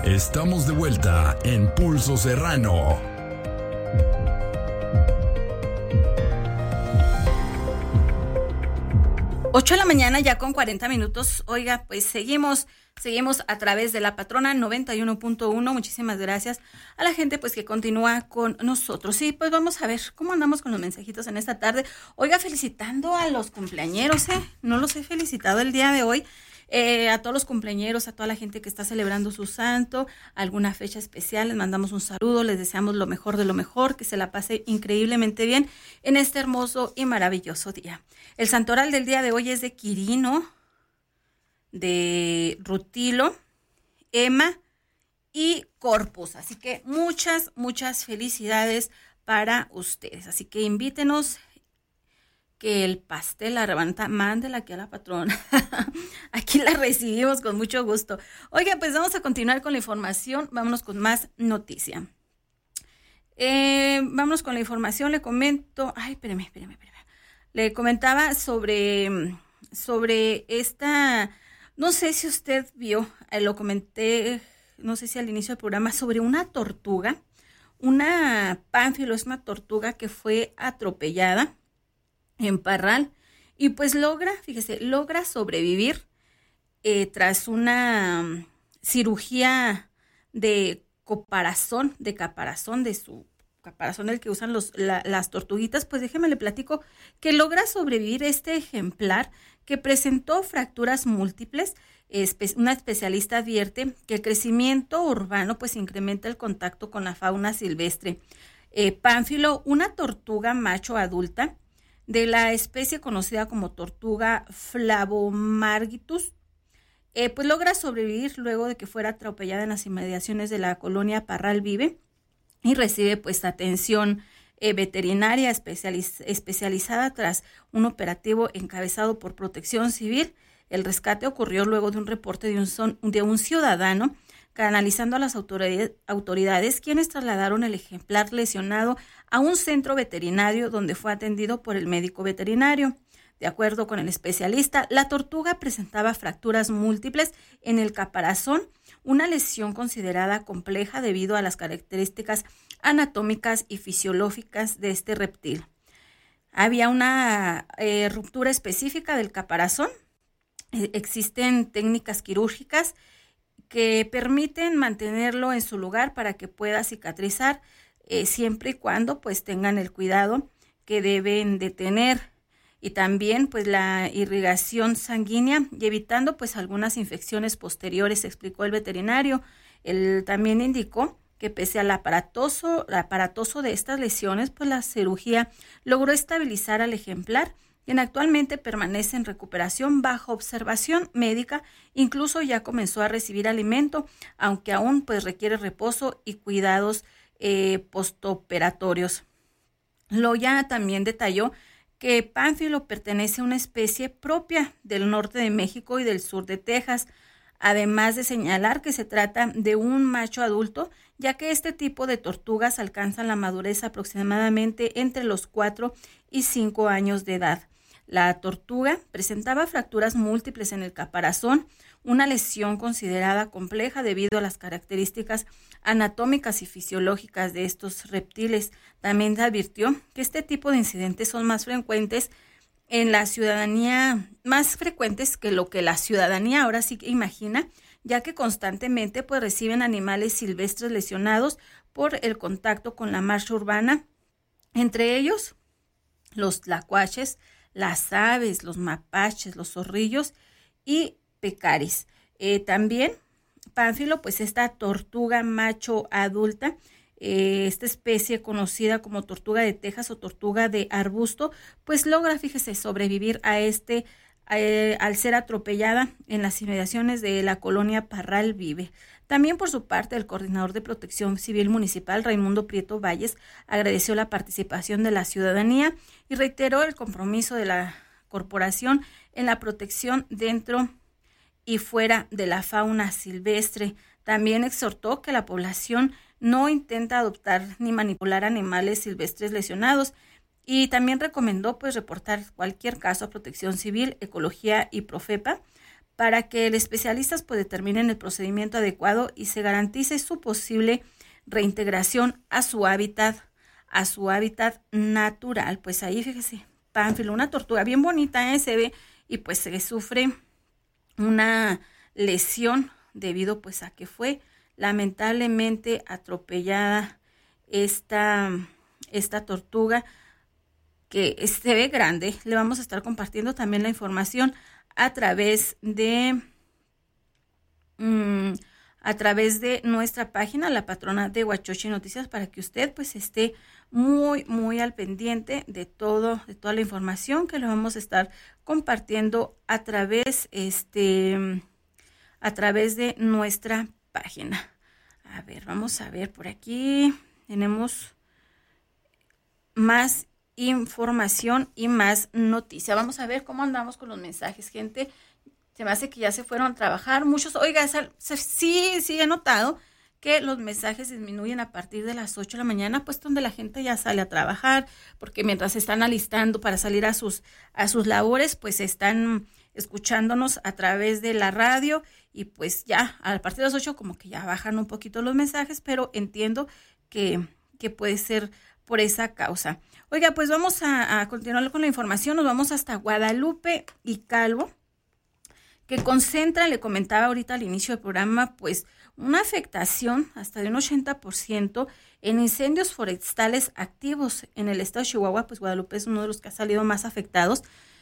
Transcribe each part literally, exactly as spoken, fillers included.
Estamos de vuelta en Pulso Serrano. ocho de la mañana ya con cuarenta minutos. Oiga, pues seguimos, seguimos a través de la patrona noventa y uno punto uno. Muchísimas gracias a la gente pues que continúa con nosotros. Sí, pues vamos a ver cómo andamos con los mensajitos en esta tarde. Oiga, felicitando a los cumpleañeros, ¿eh? No los he felicitado el día de hoy. Eh, a todos los cumpleañeros, a toda la gente que está celebrando su santo, alguna fecha especial, les mandamos un saludo, les deseamos lo mejor de lo mejor, que se la pase increíblemente bien en este hermoso y maravilloso día. El santoral del día de hoy es de Quirino, de Rutilo, Emma y Corpus, así que muchas, muchas felicidades para ustedes, así que invítenos, que el pastel, la rebanata, mándela aquí a la patrona. Aquí la recibimos con mucho gusto. Oiga, pues vamos a continuar con la información. Vámonos con más noticia. Eh, vámonos con la información. Le comento. Ay, espérame, espérame, espérame. Le comentaba sobre, sobre esta. No sé si usted vio, eh, lo comenté, no sé si al inicio del programa, sobre una tortuga. Una pánfilo, es una tortuga que fue atropellada en Parral, y pues logra, fíjese, logra sobrevivir eh, tras una um, cirugía de caparazón, de caparazón, de su caparazón del que usan los, la, las tortuguitas. Pues déjeme le platico que logra sobrevivir este ejemplar que presentó fracturas múltiples. Espe- una especialista advierte que el crecimiento urbano pues incrementa el contacto con la fauna silvestre. Eh, Pánfilo, una tortuga macho adulta, de la especie conocida como tortuga Flavomargitus, eh, pues logra sobrevivir luego de que fuera atropellada en las inmediaciones de la colonia Parral Vive y recibe pues atención eh, veterinaria especializ- especializada tras un operativo encabezado por Protección Civil. El rescate ocurrió luego de un reporte de un, son, de un ciudadano canalizando a las autoridades, autoridades, quienes trasladaron el ejemplar lesionado a un centro veterinario donde fue atendido por el médico veterinario. De acuerdo con el especialista, la tortuga presentaba fracturas múltiples en el caparazón, una lesión considerada compleja debido a las características anatómicas y fisiológicas de este reptil. Había una eh, ruptura específica del caparazón. Eh, existen técnicas quirúrgicas que permiten mantenerlo en su lugar para que pueda cicatrizar, eh, siempre y cuando pues tengan el cuidado que deben de tener, y también pues la irrigación sanguínea y evitando pues algunas infecciones posteriores, explicó el veterinario. Él también indicó que pese al aparatoso, aparatoso de estas lesiones, pues la cirugía logró estabilizar al ejemplar, quien actualmente permanece en recuperación bajo observación médica. Incluso ya comenzó a recibir alimento, aunque aún pues requiere reposo y cuidados eh, postoperatorios. Loya también detalló que Pánfilo pertenece a una especie propia del norte de México y del sur de Texas, además de señalar que se trata de un macho adulto, ya que este tipo de tortugas alcanzan la madurez aproximadamente entre los cuatro y cinco años de edad. La tortuga presentaba fracturas múltiples en el caparazón, una lesión considerada compleja debido a las características anatómicas y fisiológicas de estos reptiles. También se advirtió que este tipo de incidentes son más frecuentes en la ciudadanía, más frecuentes que lo que la ciudadanía ahora sí que imagina, ya que constantemente pues reciben animales silvestres lesionados por el contacto con la marcha urbana, entre ellos los tlacuaches, las aves, los mapaches, los zorrillos y pecaris. Eh, también Pánfilo, pues esta tortuga macho adulta, eh, esta especie conocida como tortuga de Texas o tortuga de arbusto, pues logra, fíjese, sobrevivir a este, eh, al ser atropellada en las inmediaciones de la colonia Parral Vive. También por su parte, el coordinador de Protección Civil Municipal, Raimundo Prieto Valles, agradeció la participación de la ciudadanía y reiteró el compromiso de la corporación en la protección dentro y fuera de la fauna silvestre. También exhortó que la población no intenta adoptar ni manipular animales silvestres lesionados, y también recomendó pues reportar cualquier caso a Protección Civil, Ecología y Profepa para que los especialistas pues determinen el procedimiento adecuado y se garantice su posible reintegración a su hábitat, a su hábitat natural. Pues ahí fíjese, Pánfilo, una tortuga bien bonita, ¿eh? Se ve, y pues se sufre una lesión debido pues a que fue lamentablemente atropellada esta, esta tortuga, que se ve grande. Le vamos a estar compartiendo también la información a través de mmm, a través de nuestra página, la patrona de Huachochi Noticias, para que usted pues esté muy muy al pendiente de todo, de toda la información que le vamos a estar compartiendo a través este a través de nuestra página. A ver, vamos a ver por aquí. Tenemos más información y más noticia. Vamos a ver cómo andamos con los mensajes, gente. Se me hace que ya se fueron a trabajar muchos. Oiga, sí, sí he notado que los mensajes disminuyen a partir de las ocho de la mañana, pues donde la gente ya sale a trabajar, porque mientras se están alistando para salir a sus, a sus labores, pues están escuchándonos a través de la radio, y pues ya a partir de las ocho como que ya bajan un poquito los mensajes, pero entiendo que, que puede ser por esa causa. Oiga, pues vamos a, a continuar con la información. Nos vamos hasta Guadalupe y Calvo, que concentra, le comentaba ahorita al inicio del programa, pues una afectación hasta de un ochenta por ciento en incendios forestales activos en el estado de Chihuahua. Pues Guadalupe es uno de los que ha salido más afectados.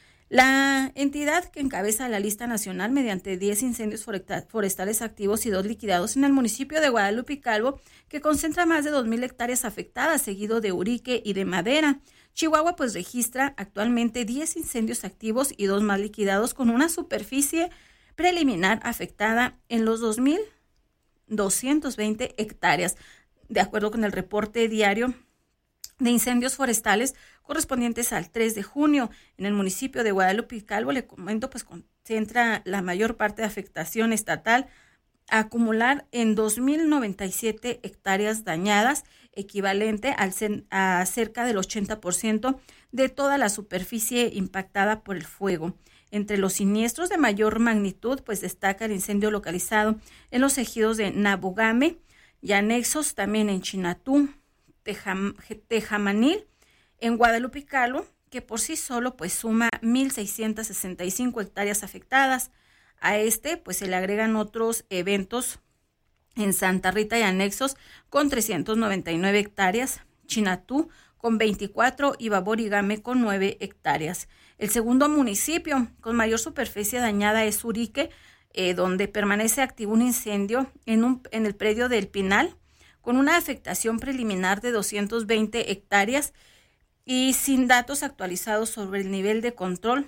La entidad que encabeza la lista nacional mediante diez incendios forestales activos y dos liquidados en el municipio de Guadalupe y Calvo, que concentra más de dos mil hectáreas afectadas, seguido de Urique y de Madera. Chihuahua pues registra actualmente diez incendios activos y dos más liquidados, con una superficie preliminar afectada en los dos mil doscientas veinte hectáreas, de acuerdo con el reporte diario de incendios forestales correspondientes al tres de junio. En el municipio de Guadalupe y Calvo, le comento, pues concentra la mayor parte de afectación estatal, a acumular en dos mil noventa y siete hectáreas dañadas, equivalente al, a cerca del ochenta por ciento de toda la superficie impactada por el fuego. Entre los siniestros de mayor magnitud, pues destaca el incendio localizado en los ejidos de Nabogame y anexos, también en Chinatú, Tejam, Tejamanil, en Guadalupe y Calvo, que por sí solo pues suma mil seiscientas sesenta y cinco hectáreas afectadas. A este pues se le agregan otros eventos en Santa Rita y anexos con trescientas noventa y nueve hectáreas, Chinatú con veinticuatro y Baborigame con nueve hectáreas. El segundo municipio con mayor superficie dañada es Urique, eh, donde permanece activo un incendio en, un, en el predio del Pinal, con una afectación preliminar de doscientas veinte hectáreas y sin datos actualizados sobre el nivel de control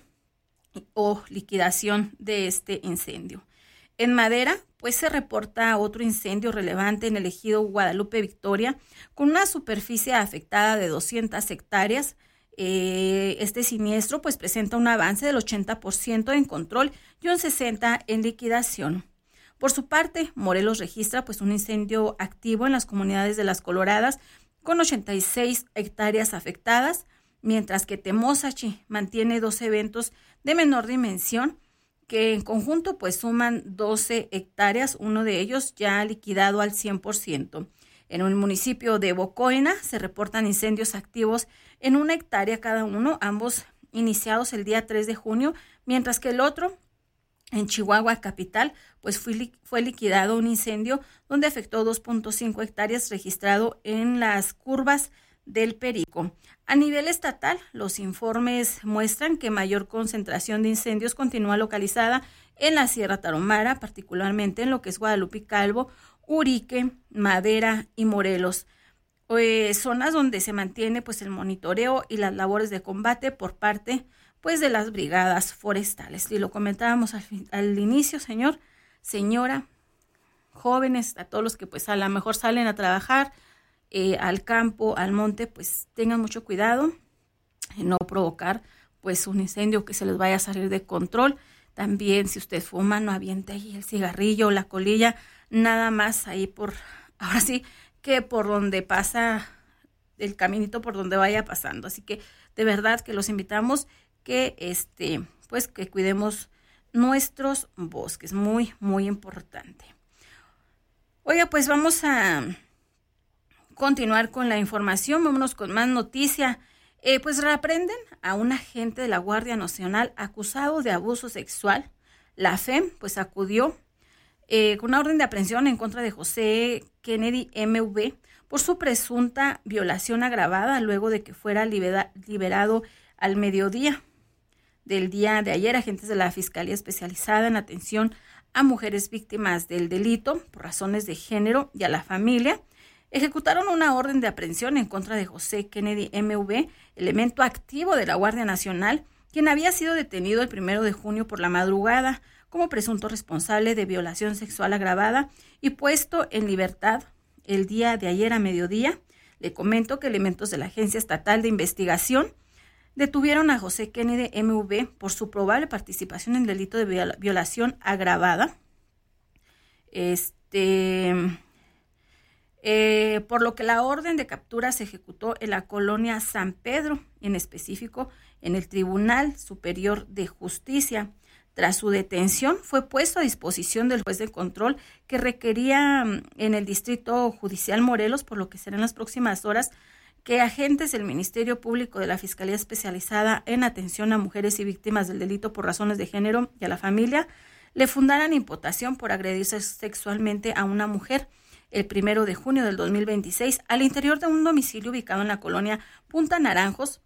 o liquidación de este incendio. En Madera, pues se reporta otro incendio relevante en el ejido Guadalupe Victoria, con una superficie afectada de doscientas hectáreas. Eh, este siniestro pues presenta un avance del ochenta por ciento en control y un sesenta por ciento en liquidación. Por su parte, Morelos registra pues un incendio activo en las comunidades de Las Coloradas, con ochenta y seis hectáreas afectadas, mientras que Temozachi mantiene dos eventos de menor dimensión, que en conjunto pues suman doce hectáreas, uno de ellos ya liquidado al cien por ciento. En el municipio de Bocoina se reportan incendios activos en una hectárea cada uno, ambos iniciados el día tres de junio, mientras que el otro, en Chihuahua capital, pues fue, li- fue liquidado un incendio donde afectó dos punto cinco hectáreas, registrado en las curvas del Perico. A nivel estatal, los informes muestran que mayor concentración de incendios continúa localizada en la Sierra Tarahumara, particularmente en lo que es Guadalupe y Calvo, Urique, Madera y Morelos. Eh, zonas donde se mantiene pues el monitoreo y las labores de combate por parte pues de las brigadas forestales. Y lo comentábamos al, fin, al inicio, señor, señora, jóvenes, a todos los que pues a lo mejor salen a trabajar eh, al campo, al monte, pues tengan mucho cuidado en no provocar pues un incendio que se les vaya a salir de control. También, si usted fuma, no aviente ahí el cigarrillo o la colilla, nada más ahí por, ahora sí, que por donde pasa el caminito, por donde vaya pasando. Así que de verdad que los invitamos que este pues que cuidemos nuestros bosques. Muy, muy importante. Oiga, pues vamos a continuar con la información. Vámonos con más noticia. Eh, pues reprenden a un agente de la Guardia Nacional acusado de abuso sexual. La F E M pues acudió eh, con una orden de aprehensión en contra de José Kennedy M V por su presunta violación agravada luego de que fuera libera, liberado al mediodía del día de ayer. Agentes de la Fiscalía Especializada en Atención a Mujeres Víctimas del Delito por razones de género y a la familia ejecutaron una orden de aprehensión en contra de José Kennedy M V, elemento activo de la Guardia Nacional, quien había sido detenido el primero de junio por la madrugada como presunto responsable de violación sexual agravada y puesto en libertad el día de ayer a mediodía. Le comento que elementos de la Agencia Estatal de Investigación detuvieron a José Kennedy M V por su probable participación en el delito de violación agravada. Este... Eh, por lo que la orden de captura se ejecutó en la colonia San Pedro, en específico en el Tribunal Superior de Justicia. Tras su detención, fue puesto a disposición del juez de control que requería en el Distrito Judicial Morelos, por lo que será en las próximas horas que agentes del Ministerio Público de la Fiscalía Especializada en Atención a Mujeres y Víctimas del Delito por razones de género y a la familia le fundaran imputación por agredirse sexualmente a una mujer el primero de junio del dos mil veintiséis al interior de un domicilio ubicado en la colonia Punta Naranjos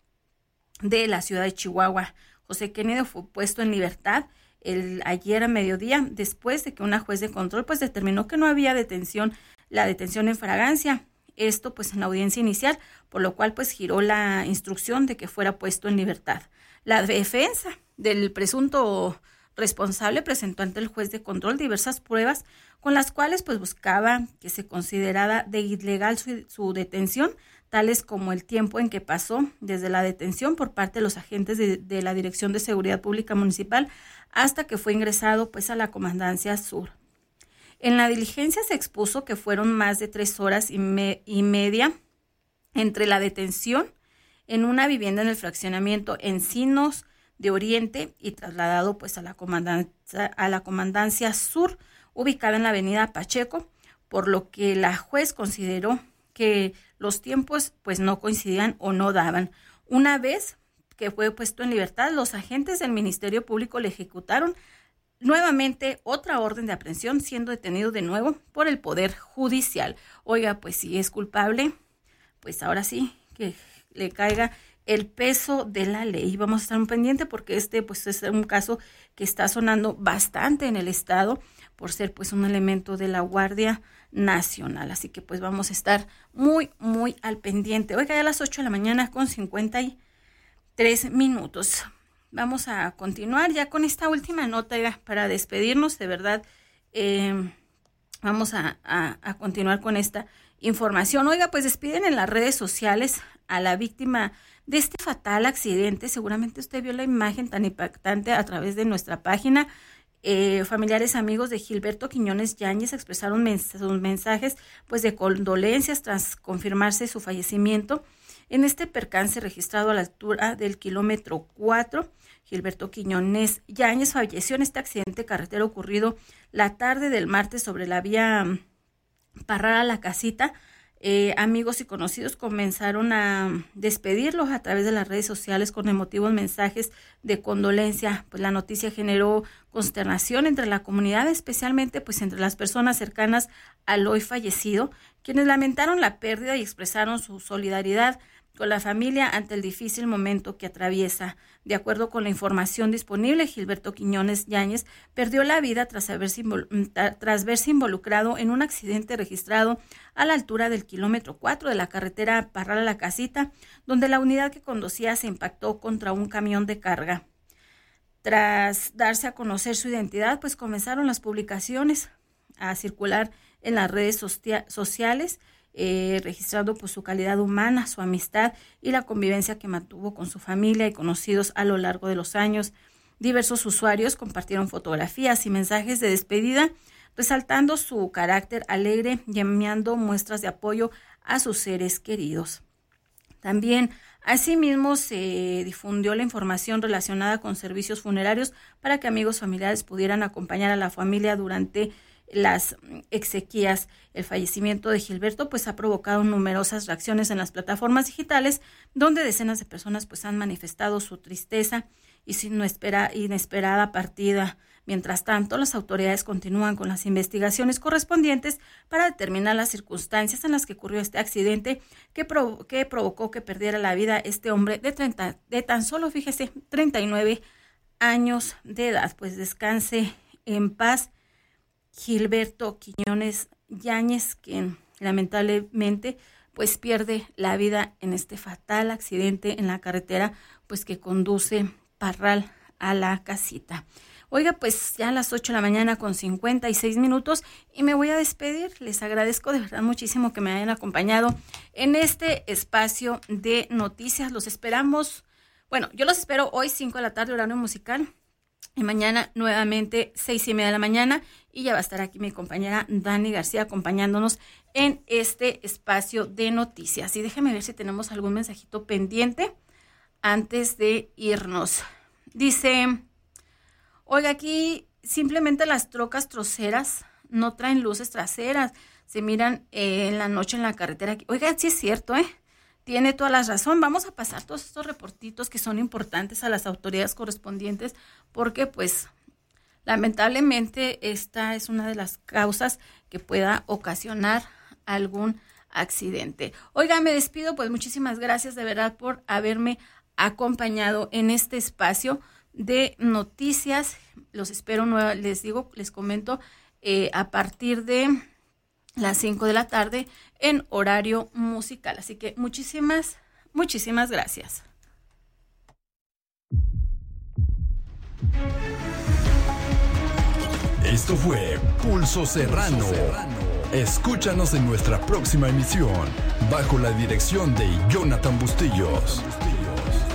de la ciudad de Chihuahua. José Kennedy fue puesto en libertad el ayer a mediodía después de que una juez de control pues determinó que no había detención, la detención en fragancia. Esto pues en la audiencia inicial, por lo cual pues giró la instrucción de que fuera puesto en libertad. La defensa del presunto responsable presentó ante el juez de control diversas pruebas con las cuales pues buscaba que se considerara de ilegal su, su detención, tales como el tiempo en que pasó desde la detención por parte de los agentes de, de la Dirección de Seguridad Pública Municipal hasta que fue ingresado pues a la Comandancia Sur. En la diligencia se expuso que fueron más de tres horas y, me, y media entre la detención en una vivienda en el fraccionamiento Encinos de Oriente y trasladado pues a la Comandancia, a la Comandancia Sur, ubicada en la avenida Pacheco, por lo que la juez consideró que los tiempos pues no coincidían o no daban. Una vez que fue puesto en libertad, los agentes del Ministerio Público le ejecutaron nuevamente otra orden de aprehensión, siendo detenido de nuevo por el Poder Judicial. Oiga, pues si es culpable, pues ahora sí que le caiga el peso de la ley. Vamos a estar un pendiente porque este pues es un caso que está sonando bastante en el estado por ser pues un elemento de la Guardia Nacional. Así que pues vamos a estar muy, muy al pendiente. Oiga, ya a las ocho de la mañana con cincuenta y tres minutos. Vamos a continuar ya con esta última nota para despedirnos. De verdad, eh, vamos a, a, a continuar con esta información. Oiga, pues despiden en las redes sociales a la víctima de este fatal accidente. Seguramente usted vio la imagen tan impactante a través de nuestra página. Eh, familiares, amigos de Gilberto Quiñones Yáñez expresaron mens- sus mensajes pues de condolencias tras confirmarse su fallecimiento en este percance registrado a la altura del kilómetro cuatro. Gilberto Quiñones Yáñez falleció en este accidente carretero ocurrido la tarde del martes sobre la vía Parral a la Casita. Eh, amigos y conocidos comenzaron a despedirlos a través de las redes sociales con emotivos mensajes de condolencia. Pues la noticia generó consternación entre la comunidad, especialmente pues entre las personas cercanas al hoy fallecido, quienes lamentaron la pérdida y expresaron su solidaridad con la familia ante el difícil momento que atraviesa. De acuerdo con la información disponible, Gilberto Quiñones Yáñez perdió la vida tras, haberse invol- tras verse involucrado en un accidente registrado a la altura del kilómetro cuatro de la carretera Parral a la Casita, donde la unidad que conducía se impactó contra un camión de carga. Tras darse a conocer su identidad, pues comenzaron las publicaciones a circular en las redes socia- sociales, Eh, registrando pues su calidad humana, su amistad y la convivencia que mantuvo con su familia y conocidos a lo largo de los años. Diversos usuarios compartieron fotografías y mensajes de despedida, resaltando su carácter alegre y enviando muestras de apoyo a sus seres queridos. También, asimismo, se difundió la información relacionada con servicios funerarios para que amigos familiares pudieran acompañar a la familia durante las exequias. El fallecimiento de Gilberto pues ha provocado numerosas reacciones en las plataformas digitales, donde decenas de personas pues han manifestado su tristeza y su inesperada partida. Mientras tanto, las autoridades continúan con las investigaciones correspondientes para determinar las circunstancias en las que ocurrió este accidente que, provo- que provocó que perdiera la vida este hombre de, treinta, de tan solo, fíjese, treinta y nueve años de edad. Pues descanse en paz Gilberto Quiñones Yáñez, quien lamentablemente pues pierde la vida en este fatal accidente en la carretera pues que conduce Parral a la Casita. Oiga, pues ya a las ocho de la mañana con cincuenta y seis minutos y me voy a despedir. Les agradezco de verdad muchísimo que me hayan acompañado en este espacio de noticias. Los esperamos, bueno, yo los espero hoy cinco de la tarde, horario musical, y mañana nuevamente seis y media de la mañana, y ya va a estar aquí mi compañera Dani García acompañándonos en este espacio de noticias. Y déjenme ver si tenemos algún mensajito pendiente antes de irnos. Dice... Oiga, aquí simplemente las trocas troceras no traen luces traseras, se miran eh, en la noche en la carretera. Oiga, sí es cierto, ¿eh? Tiene toda la razón. Vamos a pasar todos estos reportitos que son importantes a las autoridades correspondientes, porque pues lamentablemente esta es una de las causas que pueda ocasionar algún accidente. Oiga, me despido, pues muchísimas gracias de verdad por haberme acompañado en este espacio de noticias. Los espero, nueva, les digo, les comento, eh, a partir de las cinco de la tarde en horario musical. Así que muchísimas, muchísimas gracias. Esto fue Pulso Serrano. Escúchanos en nuestra próxima emisión, bajo la dirección de Jonathan Bustillos.